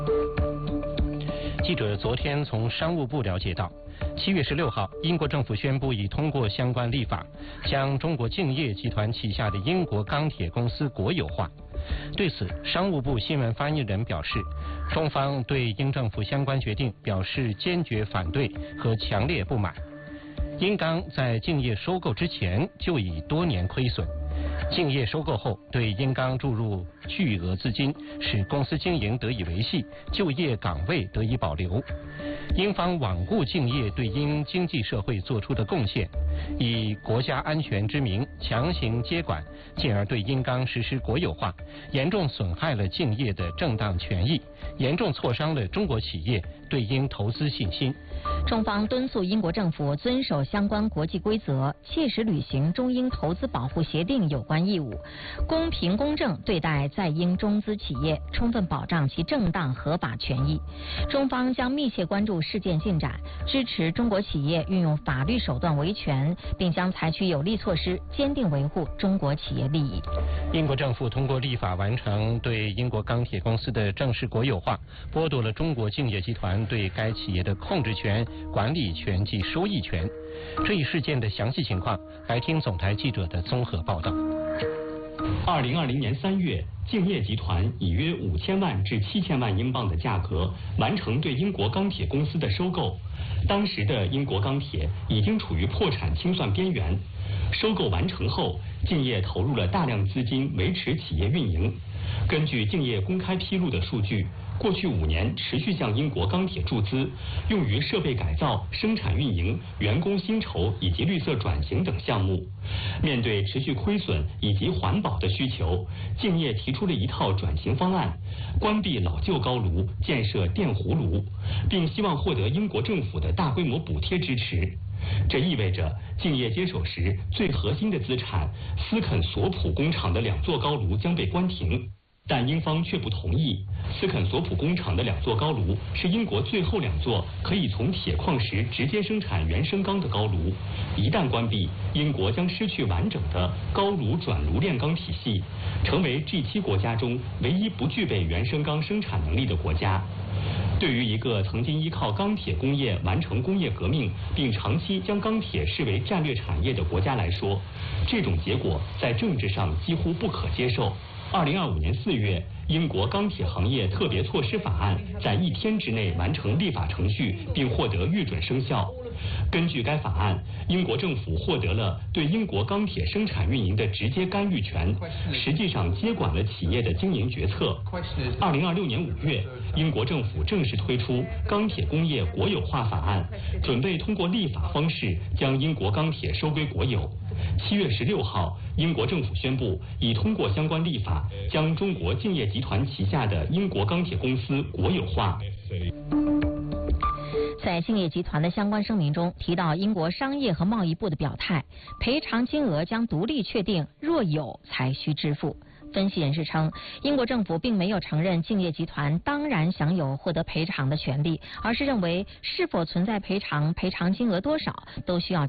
记者昨天从商务部了解到，7月16号，英国政府宣布已通过相关立法，将中国敬业集团旗下的英国钢铁公司国有化。对此，商务部新闻发言人表示，中方对英政府相关决定表示坚决反对和强烈不满。英钢在敬业收购之前就已多年亏损，敬业收购后对英钢注入巨额资金，使公司经营得以维系，就业岗位得以保留。英方罔顾敬业对英经济社会做出的贡献，以国家安全之名强行接管，进而对英钢实施国有化，严重损害了敬业的正当权益，严重挫伤了中国企业对英投资信心。 中方敦促英国政府遵守相关国际规则，切实履行中英投资保护协定有关义务，公平公正对待在英中资企业，充分保障其正当合法权益。中方将密切关注事件进展，支持中国企业运用法律手段维权，并将采取有力措施，坚定维护中国企业利益。 英国政府通过立法完成对英国钢铁公司的正式国有化，剥夺了中国敬业集团对该企业的控制权、管理权及收益权。这一事件的详细情况，来听总台记者的综合报道。 2020年3月，敬业集团以约5000万至7000万英镑的价格完成对英国钢铁公司的收购。当时的英国钢铁已经处于破产清算边缘。收购完成后，敬业投入了大量资金维持企业运营。根据敬业公开披露的数据，过去5年持续向英国钢铁注资，用于设备改造、生产运营、员工薪酬以及绿色转型等项目。面对持续亏损以及环保的需求，敬业提出了一套转型方案，关闭老旧高炉，建设电弧炉，并希望获得英国政府的大规模补贴支持。这意味着敬业接手时最核心的资产斯肯索普工厂的2座高炉将被关停。但英方却不同意。斯肯索普工厂的2座高炉是英国最后2座可以从铁矿石直接生产原生钢的高炉，一旦关闭，英国将失去完整的高炉转炉炼钢体系，成为 G7 国家中唯一不具备原生钢生产能力的国家。对于一个曾经依靠钢铁工业完成工业革命，并长期将钢铁视为战略产业的国家来说，这种结果在政治上几乎不可接受。2025年4月，英国钢铁行业特别措施法案在1天之内完成立法程序，并获得预准生效。根据该法案，英国政府获得了对英国钢铁生产运营的直接干预权，实际上接管了企业的经营决策。2026年5月，英国政府正式推出钢铁工业国有化法案，准备通过立法方式将英国钢铁收归国有。7月16号，英国政府宣布已通过相关立法，将中国敬业集团旗下的英国钢铁公司国有化。 在敬业集团的相关声明中提到，英国商业和贸易部的表态，赔偿金额将独立确定，若有才需支付。分析人士称，英国政府并没有承认敬业集团当然享有获得赔偿的权利，而是认为是否存在赔偿金额多少都需要